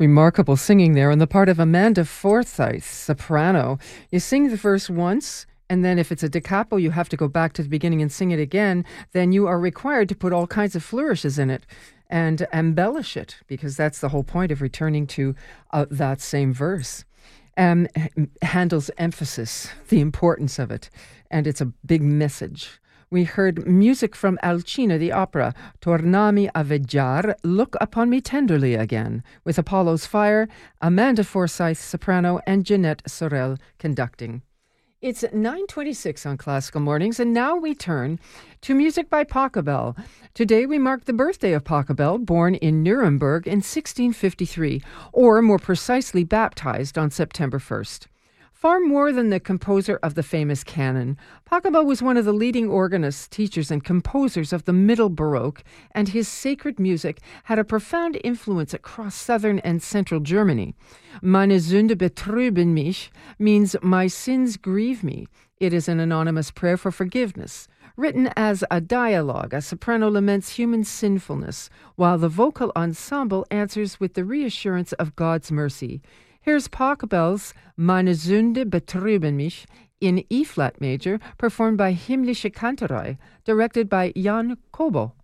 Remarkable singing there on the part of Amanda Forsyth, soprano. You sing the verse once, and then if it's a da capo, you have to go back to the beginning and sing it again. Then you are required to put all kinds of flourishes in it and embellish it, because that's the whole point of returning to that same verse. Handel's emphasis, the importance of it, and it's a big message. We heard music from Alcina, the opera, Tornami a veggiar, Look Upon Me Tenderly Again, with Apollo's Fire, Amanda Forsyth, soprano, and Jeanette Sorel conducting. It's 9:26 on Classical Mornings, and now we turn to music by Pachelbel. Today we mark the birthday of Pachelbel, born in Nuremberg in 1653, or more precisely baptized on September 1st. Far more than the composer of the famous canon, Pachelbel was one of the leading organists, teachers, and composers of the Middle Baroque, and his sacred music had a profound influence across southern and central Germany. Meine Sünde betrüben mich means my sins grieve me. It is an anonymous prayer for forgiveness. Written as a dialogue, a soprano laments human sinfulness, while the vocal ensemble answers with the reassurance of God's mercy. Here's Pachelbel's Meine Sünde betrüben mich in E-flat major, performed by Himmlische Kantorei, directed by Jan Kobo.